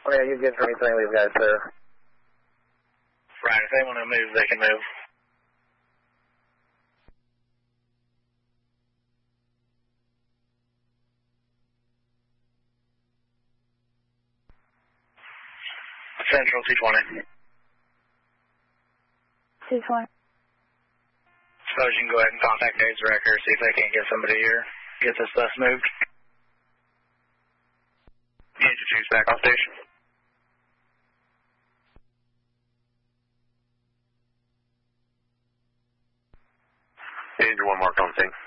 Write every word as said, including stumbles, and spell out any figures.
Oh, yeah, you good for me saying these guys, sir. Right, if they want to move, they can move. Central two twenty. two twenty. Suppose you can go ahead and contact Dave's Wrecker, see if they can't get somebody here, get this bus moved. Need your juice back on station. Danger one mark on scene.